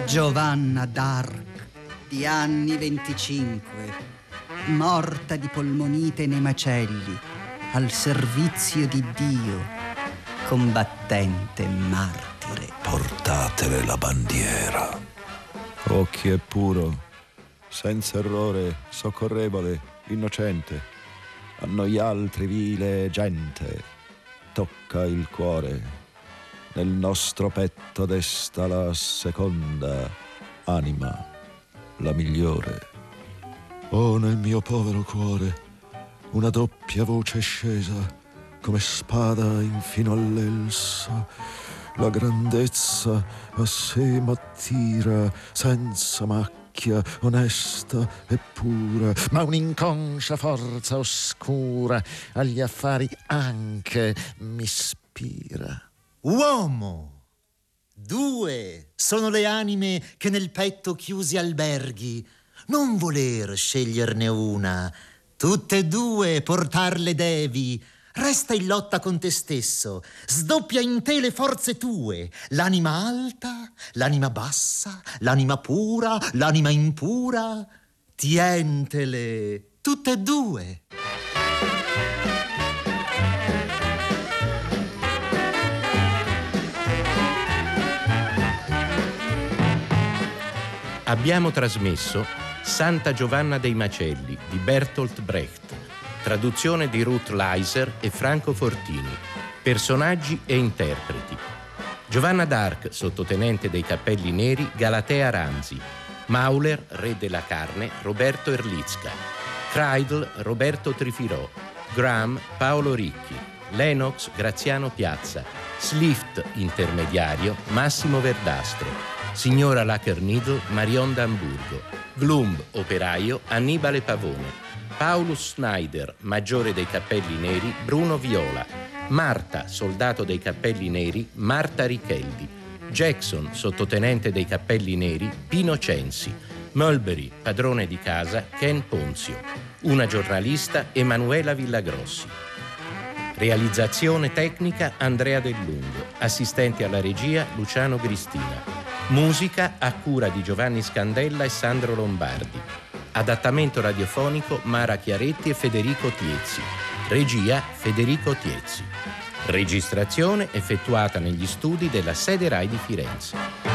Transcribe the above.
Giovanna d'Arc, di anni 25, morta di polmonite nei macelli, al servizio di Dio, combattente e martire. Portatele la bandiera. Occhi e puro, senza errore, soccorrevole, innocente. A noi altri vile gente tocca il cuore. Nel nostro petto desta la seconda anima, la migliore. Oh, nel mio povero cuore, una doppia voce scesa, come spada infino all'elsa. La grandezza a sé m'attira, senza macchia, onesta e pura, ma un'inconscia forza oscura agli affari anche mi ispira. Uomo! 2 sono le anime che nel petto chiusi alberghi. Non voler sceglierne una, tutte e 2 portarle devi. Resta in lotta con te stesso, sdoppia in te le forze tue, l'anima alta, l'anima bassa, l'anima pura, l'anima impura. Tientele, tutte e 2. Abbiamo trasmesso Santa Giovanna dei Macelli di Bertolt Brecht, traduzione di Ruth Leiser e Franco Fortini, personaggi e interpreti. Giovanna d'Arc, sottotenente dei Cappelli Neri, Galatea Ranzi. Mauler, re della carne, Roberto Erlitzka. Kreidl, Roberto Trifirò. Graham, Paolo Ricchi. Lennox, Graziano Piazza. Slift, intermediario, Massimo Verdastro. Signora Lackernidl, Marion d'Amburgo. Glumb, operaio, Annibale Pavone. Paulus Schneider, maggiore dei Cappelli Neri, Bruno Viola. Marta, soldato dei Cappelli Neri, Marta Richeldi. Jackson, sottotenente dei Cappelli Neri, Pino Censi. Mulberry, padrone di casa, Ken Ponzio. Una giornalista, Emanuela Villagrossi. Realizzazione tecnica, Andrea Del Lungo. Assistenti alla regia, Luciano Gristina. Musica a cura di Giovanni Scandella e Sandro Lombardi. Adattamento radiofonico Mara Chiaretti e Federico Tiezzi. Regia Federico Tiezzi. Registrazione effettuata negli studi della sede Rai di Firenze.